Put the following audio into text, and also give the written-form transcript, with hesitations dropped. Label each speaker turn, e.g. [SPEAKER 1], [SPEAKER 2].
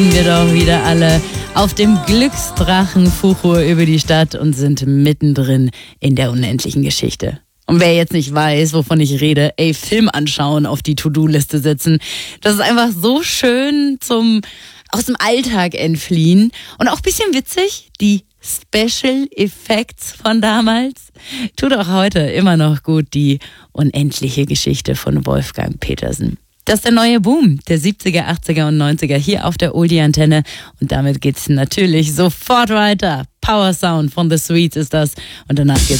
[SPEAKER 1] Wir doch wieder alle auf dem Glücksdrachen Fuchur über die Stadt und sind mittendrin in der unendlichen Geschichte. Und wer jetzt nicht weiß, wovon ich rede, Film anschauen, auf die To-Do-Liste setzen, das ist einfach so schön zum aus dem Alltag entfliehen und auch ein bisschen witzig, die Special Effects von damals. Tut auch heute immer noch gut, die unendliche Geschichte von Wolfgang Petersen. Das ist der neue Boom der 70er, 80er und 90er hier auf der Oldie-Antenne. Und damit geht's natürlich sofort weiter. Power Sound von The Sweets ist das. Und danach geht's